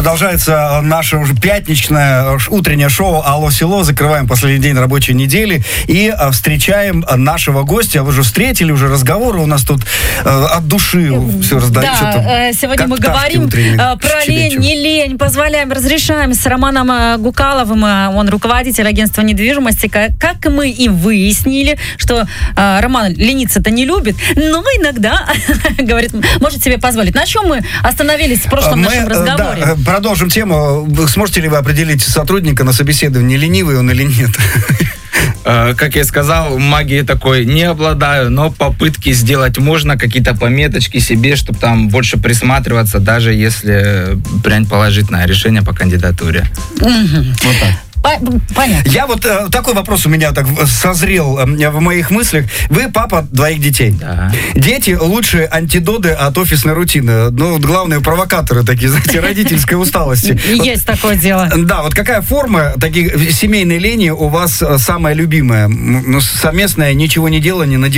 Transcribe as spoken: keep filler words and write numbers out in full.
Продолжается наше уже пятничное утреннее шоу «Алло, село». Закрываем последний день рабочей недели и встречаем нашего гостя. Вы уже встретили, уже разговоры у нас тут э, от души все раздаются. Да, сегодня мы говорим про лень, не лень, позволяем, разрешаем с Романом Гукаловым. Он руководитель агентства недвижимости. Как мы и выяснили, что э, Роман лениться-то не любит, но иногда, говорит, может себе позволить. На чем мы остановились в прошлом мы, нашем разговоре? Да, продолжим тему. Сможете ли вы определить сотрудника на собеседовании, ленивый он или нет? Как я сказал, магией такой не обладаю, но попытки сделать можно, какие-то пометочки себе, чтобы там больше присматриваться, даже если принять положительное решение по кандидатуре. Mm-hmm. Вот так. Понятно. Я вот э, такой вопрос у меня так созрел э, в моих мыслях. Вы папа двоих детей. Да. Дети лучшие антидоты от офисной рутины. Ну, главные провокаторы такие, знаете, родительской усталости. Есть такое дело. Да, вот какая форма таких семейной лени у вас самая любимая? Ну, совместное ничего не делание на